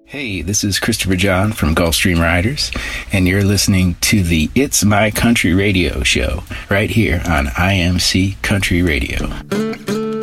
Hey, this is Christopher John from Gulfstream Riders, and you're listening to the It's My Country Radio show right here on IMC Country Radio.